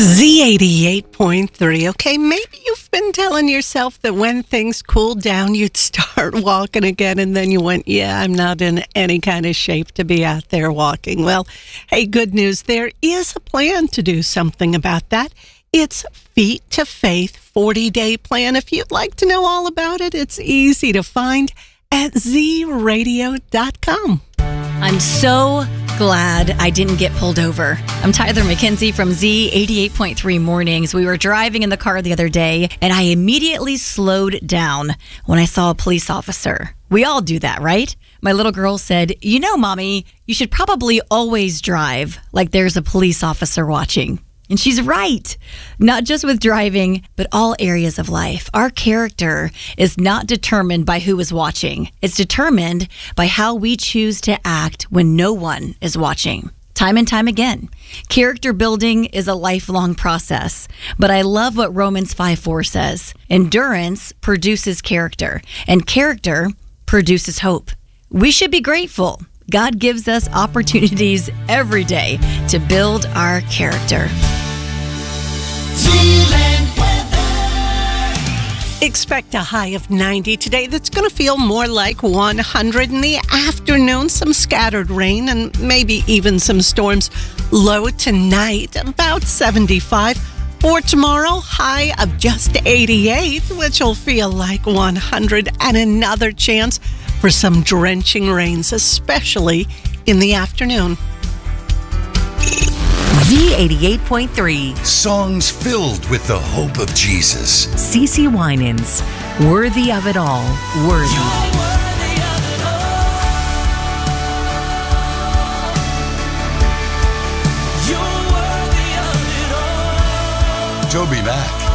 Z88.3. Okay, maybe you've been telling yourself that when things cool down, you'd start walking again, and then you went, yeah, I'm not in any kind of shape to be out there walking. Well, hey, good news. There is a plan to do something about that. It's Feet to Faith 40-day plan. If you'd like to know all about it, it's easy to find at zradio.com. I'm so glad I didn't get pulled over. I'm Tyler McKenzie from Z88.3 Mornings. We were driving in the car the other day, and I immediately slowed down when I saw a police officer. We all do that, right? My little girl said, "You know, Mommy, you should probably always drive like there's a police officer watching." And she's right. Not just with driving, but all areas of life. Our character is not determined by who is watching. It's determined by how we choose to act when no one is watching. Time and time again. Character building is a lifelong process. But I love what Romans 5:4 says. Endurance produces character, and character produces hope. We should be grateful. God gives us opportunities every day to build our character. Expect a high of 90 today. That's going to feel more like 100 in the afternoon. Some scattered rain and maybe even some storms. Low tonight, about 75. For tomorrow, high of just 88, which will feel like 100. And another chance for some drenching rains, especially in the afternoon. Z88.3. Songs filled with the hope of Jesus. CeCe Winans. Worthy of it all. Worthy. Toby Mac.